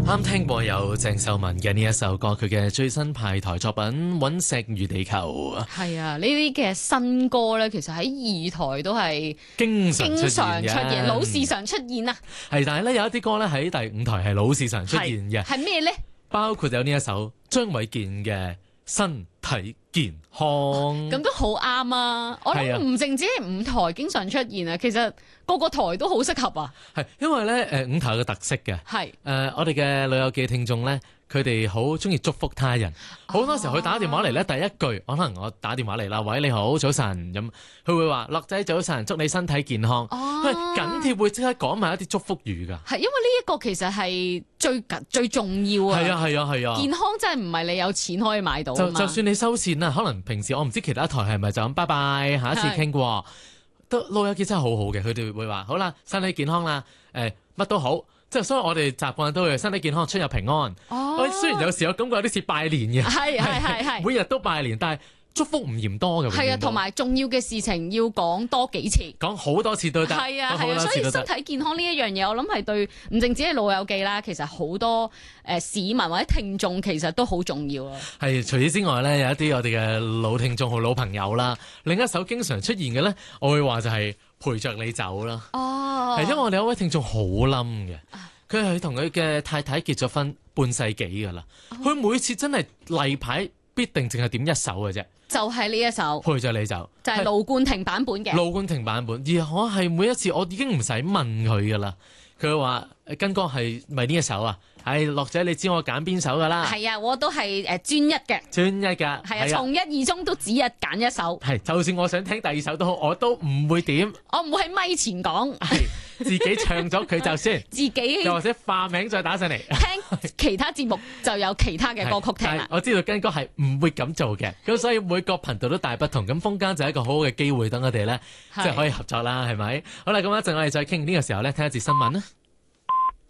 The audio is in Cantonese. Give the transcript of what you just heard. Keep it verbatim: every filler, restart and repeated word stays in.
啱聽過有鄭秀文嘅呢一首歌，佢嘅最新派台作品《隕石與地球》。 係啊，呢啲嘅新歌咧，其實喺二台都係經常出現嘅， 經常出現，老是常出現啊。 係，但係咧有一啲歌咧喺第五台係老是常出現嘅。 係咩咧？ 包括有呢一首張衛健嘅《身體健康》。 咁都好啱啊！我諗唔淨止係五台經常出現啊，其實個個台都好適合啊。 係因為咧誒五台有個特色嘅。係誒、呃、我哋嘅老友記聽眾咧，佢哋好中意祝福他人。好多時候佢打電話嚟咧，第一句可能我打電話嚟啦，喂，你好早晨，咁佢會話樂仔早晨，祝你身體健康。佢緊貼會即刻講埋一啲祝福語㗎。係因為呢一個其實係最緊最重要啊。 係啊係啊係啊！ 健康真係唔係你有錢可以買到。 就就算你收線啦，可能平時我唔知其他台係咪就咁拜拜，下一次傾過。都老友記真係好好嘅，佢哋會話好啦，身體健康啦，誒、欸、乜都好。即係所以我哋習慣都會身體健康、出入平安。哦，雖然有時我感覺有啲似拜年嘅， 係係係係， 每日都拜年，但係祝福唔嫌多嘅。 係啊，同埋重要嘅事情要講多幾次， 講好多次都得。係啊係啊， 所以身體健康呢一樣嘢，我諗係對唔淨止係老友記啦，其實好多誒市民或者聽眾其實都好重要啊。係， 除此之外咧，有一啲我哋嘅老聽眾好老朋友啦。另一首經常出現嘅咧，我會話就係陪着你走啦。哦，係因為我哋有一位聽眾好冧嘅。佢係同佢嘅太太結咗婚半世紀噶啦，佢、哦、每次真係例牌必定淨係點一首嘅啫， 就係呢一首陪着你走， 就係盧冠廷版本嘅。 盧冠廷版本，而我係每一次我已經唔使問佢噶啦，佢話跟哥係咪呢一首啊？係樂仔，你知我揀邊首噶啦？係啊，我都係誒專一嘅， 專一㗎。係啊， 從一而終都只係揀一首。係， 就算我想聽第二首都好，我都唔會點。 我唔會喺咪前講。 自己唱咗佢就先，自己又或者化名再打上嚟聽其他節目就有其他嘅歌曲聽啦。 我知道根哥係唔會咁做嘅，咁所以每個頻道都大不同。咁風間就係一個好好嘅機會，等我哋咧即係可以合作啦，係咪？好啦，咁一陣我哋再傾呢個時候咧，聽一節新聞啦。